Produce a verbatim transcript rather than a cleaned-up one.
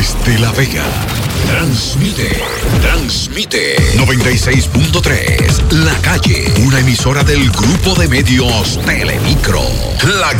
Desde La Vega, transmite, transmite noventa y seis punto tres, La Calle, una emisora del grupo de medios Telemicro. La